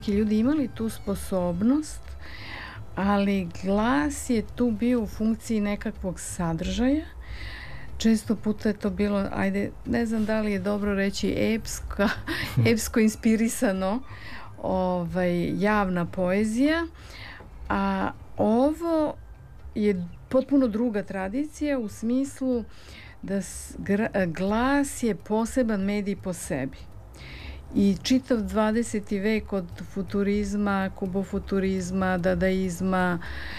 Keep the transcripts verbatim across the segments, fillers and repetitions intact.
ljudi imali tu sposobnost, ali glas je tu bio u funkciji nekakvog sadržaja. Često puta je to bilo, ajde, ne znam da li je dobro reći epska, epsko inspirisano ovaj, javna poezija, a ovo je potpuno druga tradicija u smislu da glas je poseban medij po sebi. I čitav dvadeseti vek od futurizma, kubofuturizma, dadaizma,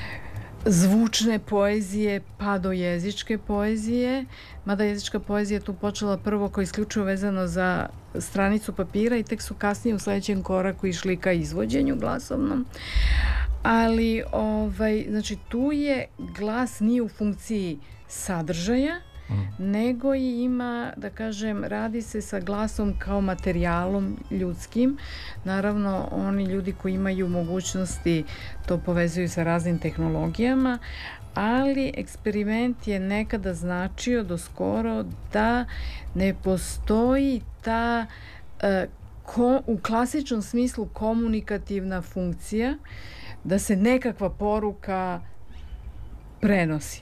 zvučne poezije pa do jezičke poezije, mada jezička poezija tu počela prvo kao isključivo vezano za stranicu papira i tek su kasnije u sledećem koraku išli ka izvođenju glasovnom. Ali, ovaj, znači, tu je glas nije u funkciji sadržaja, mm. nego i ima, da kažem, radi se sa glasom kao materijalom ljudskim. Naravno, oni ljudi koji imaju mogućnosti to povezuju sa raznim tehnologijama, ali eksperiment je nekada značio do skoro da ne postoji ta e, ko, u klasičnom smislu komunikativna funkcija, da se nekakva poruka prenosi.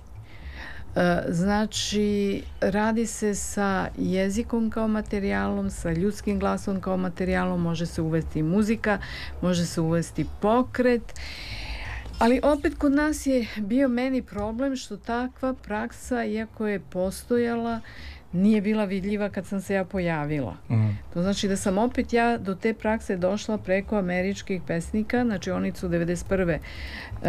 E, znači, radi se sa jezikom kao materijalom, sa ljudskim glasom kao materijalom, može se uvesti muzika, može se uvesti pokret, ali opet kod nas je bio meni problem što takva praksa, iako je postojala, nije bila vidljiva kad sam se ja pojavila. Mm. To znači da sam opet ja do te prakse došla preko američkih pesnika, znači oni su devedeset prve Uh,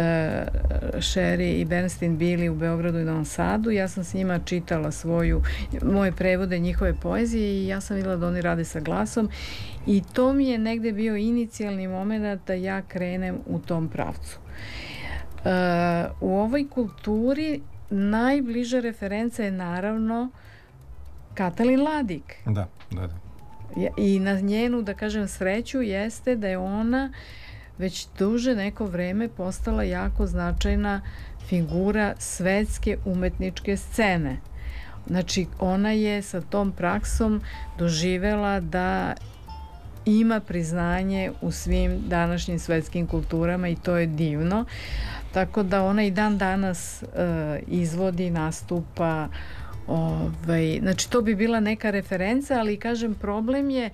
Sherry i Bernstein bili u Beogradu i Novom Sadu, ja sam s njima čitala svoju, moje prevode njihove poezije i ja sam videla da oni rade sa glasom i to mi je negde bio inicijalni moment da ja krenem u tom pravcu. Uh, u ovoj kulturi najbliža referenca je naravno Katalin Ladik. Da, da, da. I na njenu, da kažem, sreću jeste da je ona već duže neko vreme postala jako značajna figura svetske umetničke scene. Znači, ona je sa tom praksom doživela da ima priznanje u svim današnjim svetskim kulturama i to je divno. Tako da ona i dan danas uh, izvodi, nastupa. Ovaj, znači, to bi bila neka referenca, ali kažem, problem je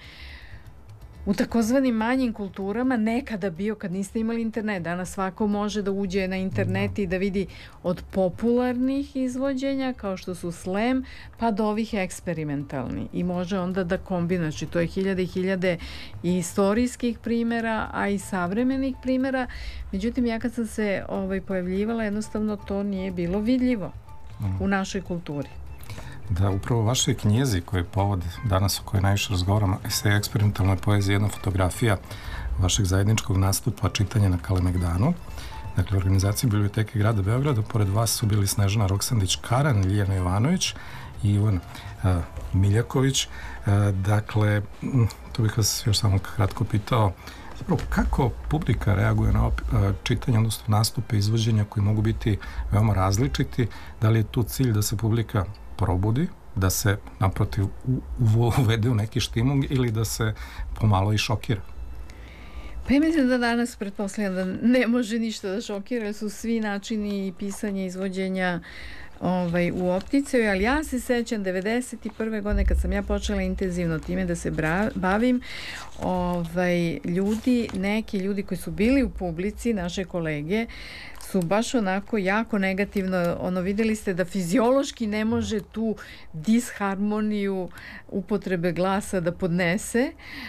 u takozvanim manjim kulturama nekada bio kad niste imali internet. Danas svako može da uđe na internet i da vidi od popularnih izvođenja kao što su slam pa do ovih eksperimentalnih i može onda da kombinuje. Znači, to je hiljade i hiljade i istorijskih primjera, a i savremenih primjera. Međutim, ja kad sam se ovaj, pojavljivala, jednostavno to nije bilo vidljivo mm. u našoj kulturi. Da, upravo u vašoj knjizi koji je povod danas o kojoj najviše razgovaramo, esej eksperimentalne poezije, jedna fotografija vašeg zajedničkog nastupa čitanja na Kalemegdanu. Dakle, organizacija Biblioteke grada Beograda, pored vas su bili Snežana Roksandić-Karan, Ljiljana Jovanović i Ivan uh, Miljaković. Uh, dakle, tu bih vas još samo kratko pitao, zapravo kako publika reaguje na op, uh, čitanje, odnosno nastupe, izvođenja koji mogu biti veoma različiti? Da li je tu cilj da se publika probudi, da se naprotiv uvede u neki štimung ili da se pomalo i šokira? Pa ja mislim da danas pretpostavljam da ne može ništa da šokira, jer su svi načini pisanja, izvođenja ovaj, u opticaju, ali ja se sećam devedeset prve godine kad sam ja počela intenzivno time da se bra, bavim, ovaj, ljudi, neki ljudi koji su bili u publici, naše kolege, su baš onako jako negativno, ono, videli ste da fiziološki ne može tu disharmoniju upotrebe glasa da podnese,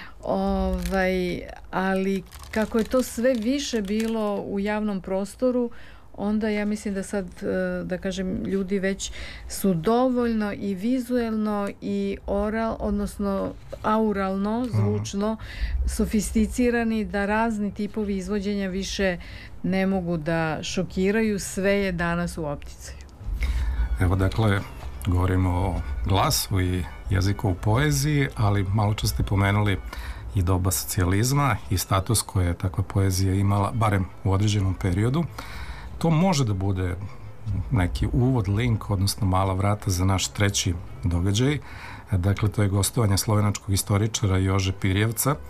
ovaj, ali kako je to sve više bilo u javnom prostoru, onda ja mislim da sad, da kažem, ljudi već su dovoljno i vizuelno i oral, odnosno auralno, zvučno, sofisticirani da razni tipovi izvođenja više ne mogu da šokiraju, sve je danas u opticaju. Evo, dakle, govorimo o glasu i jeziku u poeziji, ali malo čas ste pomenuli i doba socijalizma i status koje je takva poezija imala, barem u određenom periodu. To može da bude neki uvod, link, odnosno mala vrata za naš treći događaj. Dakle, to je gostovanje slovenačkog istoričara Jože Pirjevca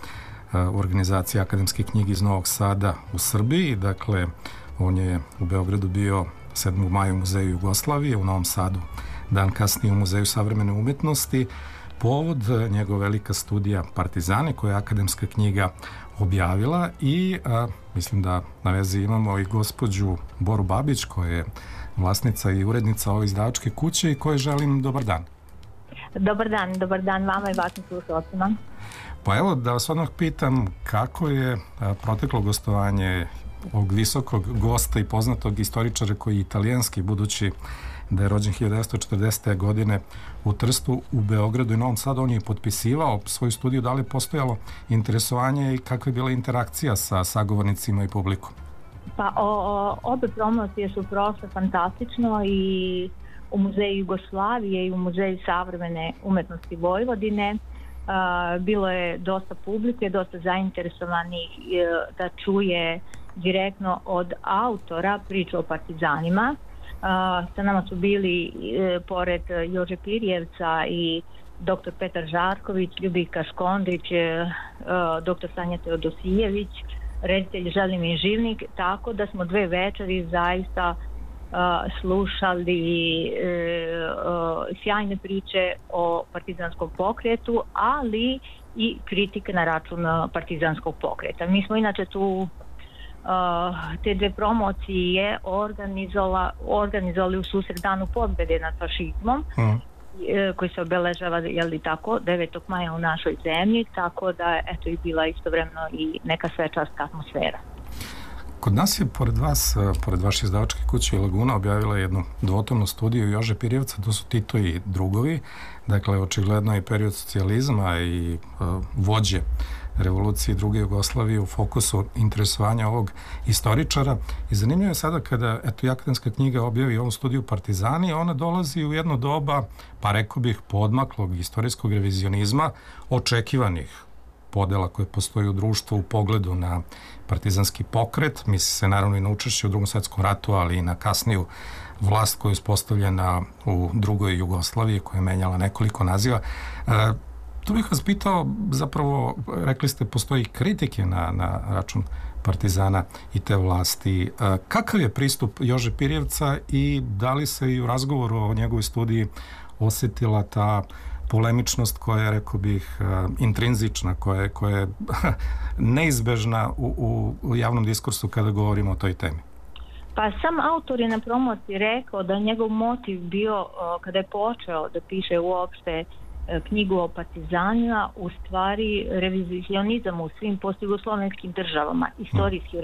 u organizaciji Akademske knjige iz Novog Sada u Srbiji. Dakle, on je u Beogradu bio sedmog maja u Muzeju Jugoslavije, u Novom Sadu dan kasnije u Muzeju savremene umetnosti. Povod njegova velika studija Partizani, koja je Akademska knjiga objavila, i a, mislim da na vezi imamo i gospođu Boru Babić, koja je vlasnica i urednica ove izdavačke kuće i kojoj želim dobar dan. Dobar dan, dobar dan vama i vašim slušalcima. Pa evo da vas odmah pitam kako je a, proteklo gostovanje ovog visokog gosta i poznatog istoričara koji je italijanski, budući da je rođen hiljadu devetsto četrdesete. godine u Trstu, u Beogradu i Novom Sadu. On je potpisivao svoju studiju. Da li je postojalo interesovanje i kakva je bila interakcija sa sagovornicima i publikom? Pa o, o, obe promocije su prošle fantastično i u Muzeju Jugoslavije i u Muzeju savremene umetnosti Vojvodine. A, bilo je dosta publike, dosta zainteresovanih da čuje direktno od autora priču o partizanima. Uh, sa nama su bili e, pored Jože Pirjevca i doktor Petar Žarković, Ljubika Škondrić, e, doktor Sanja Teodosijević, reditelj Želimir Živnik, tako da smo dve večeri zaista uh, slušali e, uh, sjajne priče o partizanskom pokretu, ali i kritike na račun partizanskog pokreta. Mi smo inače tu Uh, te dve promocije organizovala, organizovali u susret danu pobjede nad fašizmom, mm. koji se obeležava, je li tako, devetog maja u našoj zemlji, tako da eto i bila istovremeno i neka svečarska atmosfera. Kod nas je pored vas, pored vaše izdavačke kuće i Laguna, objavila jednu dvotomnu studiju Jože Pirjevca, to su Tito i drugovi, dakle očigledno je period socijalizma i uh, vođe revolucije druge Jugoslavije u fokusu interesovanja ovog istoričara. I zanimljivo je sada kada eto, Akademska knjiga objavi ovu studiju Partizani, ona dolazi u jedno doba, pa rekao bih, poodmaklog istorijskog revizionizma, očekivanih podela koje postoji u društvu u pogledu na partizanski pokret. Misli se naravno i na učešće u Drugom svjetskom ratu, ali i na kasniju vlast koja je uspostavljena u drugoj Jugoslaviji, koja je menjala nekoliko naziva. E, Tu bih vas pitao, zapravo, rekli ste, postoji kritike na, na račun partizana i te vlasti. Kakav je pristup Jože Pirjevca i da li se i u razgovoru o njegovoj studiji osjetila ta polemičnost koja je, rekao bih, intrinzična, koja je, koja je neizbežna u, u, u javnom diskursu kada govorimo o toj temi? Pa sam autor je na promociji rekao da njegov motiv bio, kada je počeo da piše uopšte knjigu o partizanima, u stvari revizionizam u svim postjugoslovenskim državama, istorijski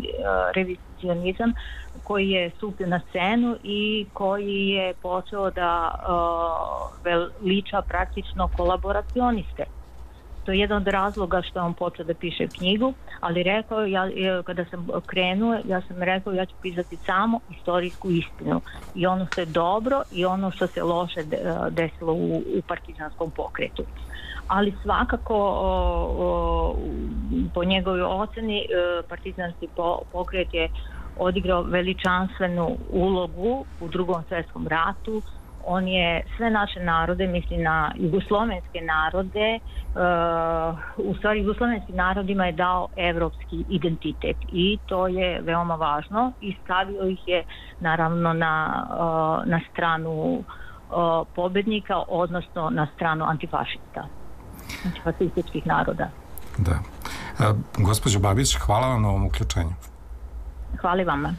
revizionizam koji je stupio na scenu i koji je počeo da uh, veliča praktično kolaboracioniste. To je jedan od razloga što on počeo da piše knjigu, ali rekao, ja, kada sam krenuo, ja sam rekao ja ću pisati samo istorijsku istinu i ono što je dobro i ono što se loše desilo u, u partizanskom pokretu. Ali svakako o, o, po njegovoj oceni partizanski pokret je odigrao veličanstvenu ulogu u Drugom svjetskom ratu. On je sve naše narode, misli na jugoslovenske narode, uh, u stvari jugoslovenskim narodima je dao evropski identitet i to je veoma važno i stavio ih je naravno na, uh, na stranu uh, pobednika, odnosno na stranu antifašista, antifašističkih naroda. Da. Uh, gospođo Babić, hvala vam na ovom uključenju. Hvala vama.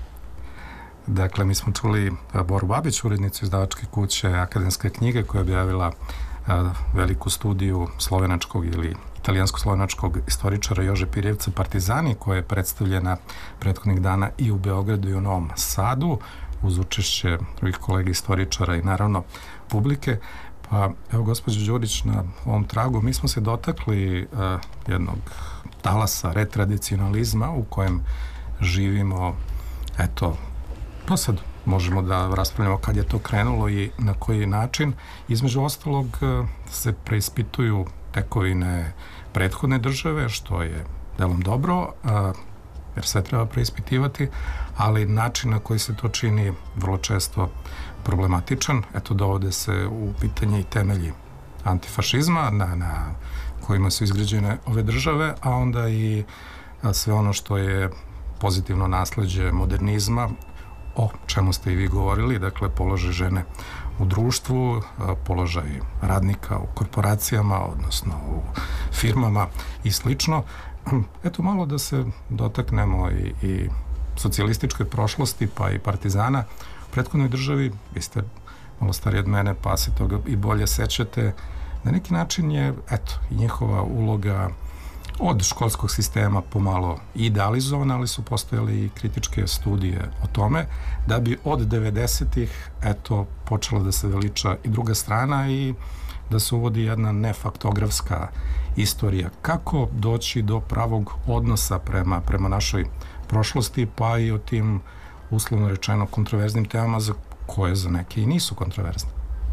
Dakle, mi smo čuli Boru Babić, urednicu izdavačke kuće Akademske knjige, koja je objavila a, veliku studiju slovenačkog ili italijansko-slovenačkog istoričara Jože Pirjevca Partizani, koja je predstavljena prethodnih dana i u Beogradu i u Novom Sadu, uz učešće drugih kolega istoričara i naravno publike. Pa, evo, gospođo Đurić, na ovom tragu mi smo se dotakli a, jednog talasa retradicionalizma u kojem živimo, eto, pa sad možemo da raspravljamo kad je to krenulo i na koji način. Između ostalog se preispituju tekovine prethodne države, što je delom dobro, jer sve treba preispitivati, ali način na koji se to čini vrlo često problematičan. Eto, dovode se u pitanje i temelji antifašizma na, na kojima su izgrađene ove države, a onda i sve ono što je pozitivno nasleđe modernizma, o čemu ste i vi govorili, dakle položaj žene u društvu, položaj radnika u korporacijama, odnosno u firmama i slično. Eto malo da se dotaknemo i, i socijalističke prošlosti, pa i partizana. U prethodnoj državi, vi ste malo stariji od mene, pa se toga i bolje sećate, na neki način je, eto, i njihova uloga od školskog sistema pomalo idealizovana, ali su postojale i kritičke studije o tome, da bi od devedesetih, eto, počela da se veliča i druga strana i da se uvodi jedna nefaktografska istorija. Kako doći do pravog odnosa prema, prema našoj prošlosti, pa i o tim, uslovno rečeno, kontroverznim temama za koje za neke i nisu kontroverzne?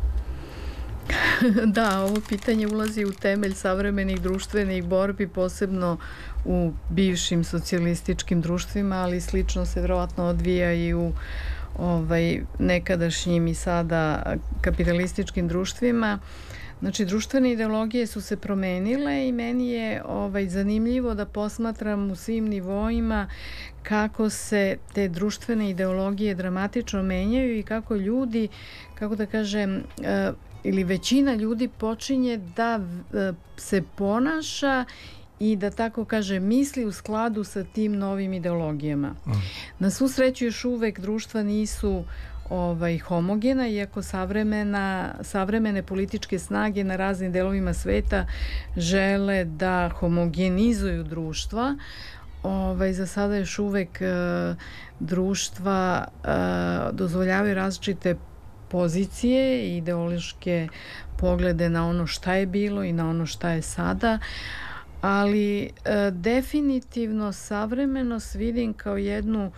Da, ovo pitanje ulazi u temelj savremenih društvenih borbi, posebno u bivšim socijalističkim društvima, ali slično se vjerovatno odvija i u ovaj, nekadašnjim i sada kapitalističkim društvima. Znači, društvene ideologije su se promenile i meni je ovaj, zanimljivo da posmatram u svim nivoima kako se te društvene ideologije dramatično menjaju i kako ljudi, kako da kažem, ili većina ljudi počinje da se ponaša i da tako kaže misli u skladu sa tim novim ideologijama. Mm. Na svu sreću još uvek društva nisu ovaj, homogena, iako savremena, savremene političke snage na raznim delovima sveta žele da homogenizuju društva. Ovaj, za sada još uvek e, društva e, dozvoljavaju različite pozicije i ideološke poglede na ono šta je bilo i na ono šta je sada, ali e, definitivno savremenost vidim kao jednu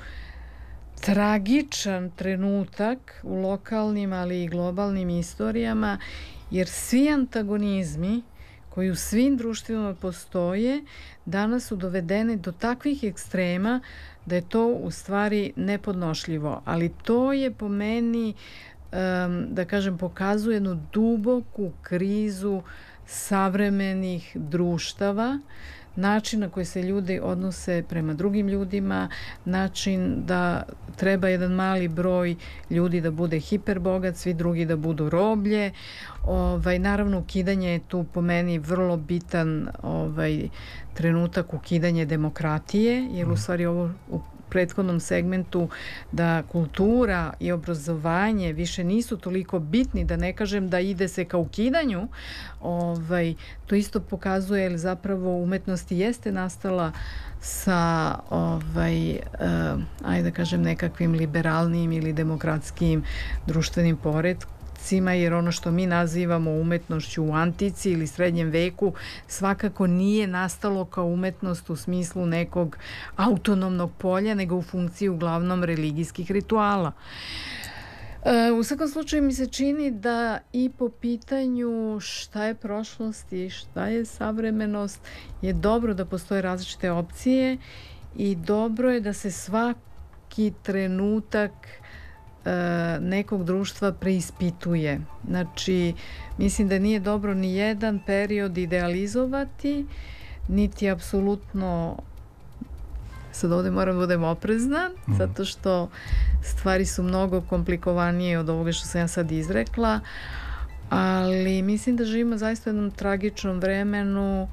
tragičan trenutak u lokalnim, ali i globalnim istorijama, jer svi antagonizmi koji u svim društvima postoje danas su dovedeni do takvih ekstrema da je to u stvari nepodnošljivo, ali to je po meni Um, da kažem, pokazuje jednu duboku krizu savremenih društava, način na koji se ljudi odnose prema drugim ljudima, način da treba jedan mali broj ljudi da bude hiperbogat, svi drugi da budu roblje. Ovaj, naravno, ukidanje je tu po meni vrlo bitan ovaj, trenutak, ukidanje demokratije, jer u stvari ovo u prethodnom segmentu da kultura i obrazovanje više nisu toliko bitni, da ne kažem da ide se ka ukidanju, ovaj, to isto pokazuje, jer zapravo umetnost jeste nastala sa ovaj, uh, ajde da kažem nekakvim liberalnim ili demokratskim društvenim poretkom, jer ono što mi nazivamo umetnošću u antici ili srednjem veku svakako nije nastalo kao umetnost u smislu nekog autonomnog polja, nego u funkciji uglavnom religijskih rituala. E, u svakom slučaju mi se čini da i po pitanju šta je prošlost i šta je savremenost je dobro da postoje različite opcije i dobro je da se svaki trenutak nekog društva preispituje. Znači, mislim da nije dobro ni jedan period idealizovati, niti apsolutno, sad ovdje moram da budem oprezna, mm. zato što stvari su mnogo komplikovanije od ovoga što sam ja sad izrekla, ali mislim da živimo zaista u jednom tragičnom vremenu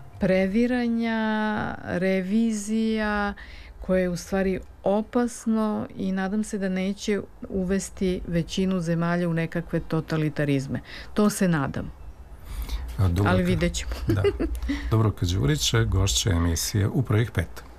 previranja, revizija, koje je u stvari opasno i nadam se da neće uvesti većinu zemalja u nekakve totalitarizme. To se nadam. Dubravka, ali vidjet ćemo. Da. Dubravka Đurić, gošća emisije U prvih pet.